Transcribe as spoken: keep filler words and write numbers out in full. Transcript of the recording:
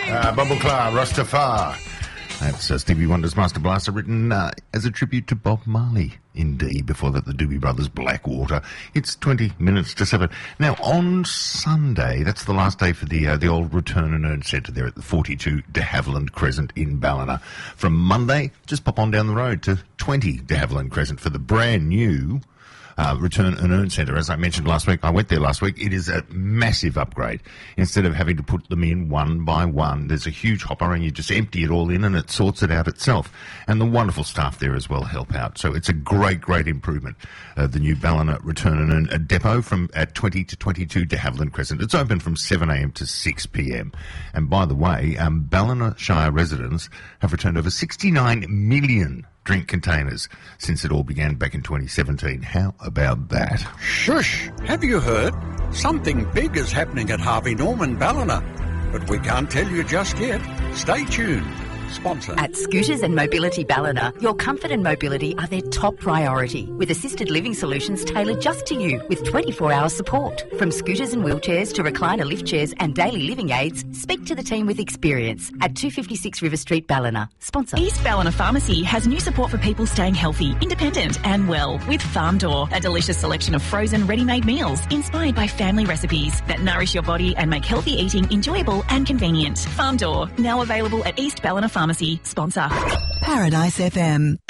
Uh, Bubble Clark, Rastafari. That's uh, Stevie Wonder's Master Blaster, written uh, as a tribute to Bob Marley. Indeed, before that, the Doobie Brothers, Blackwater. It's twenty minutes to seven. Now, on Sunday, that's the last day for the uh, the old Return and Earn Centre there at the forty-two de Havilland Crescent in Ballina. From Monday, just pop on down the road to twenty de Havilland Crescent for the brand new Uh, Return and Earn Centre. As I mentioned last week, I went there last week. It is a massive upgrade. Instead of having to put them in one by one, there's a huge hopper and you just empty it all in and it sorts it out itself. And the wonderful staff there as well help out. So it's a great, great improvement. Uh, the new Ballina Return and Earn a depot from at twenty to twenty-two de Havilland Crescent. It's open from seven a.m. to six p.m. And by the way, um, Ballina Shire residents have returned over sixty-nine million drink containers since it all began back in twenty seventeen. How about that? Shush! Have you heard? Something big is happening at Harvey Norman Ballina, but we can't tell you just yet. Stay tuned. Sponsor. At Scooters and Mobility Ballina, your comfort and mobility are their top priority, with assisted living solutions tailored just to you with twenty-four hour support. From scooters and wheelchairs to recliner lift chairs and daily living aids, speak to the team with experience at two fifty-six River Street, Ballina. Sponsor. East Ballina Pharmacy has new support for people staying healthy, independent and well with Farm Door, a delicious selection of frozen ready-made meals inspired by family recipes that nourish your body and make healthy eating enjoyable and convenient. Farm Door, now available at East Ballina Pharmacy. Sponsor. Paradise F M.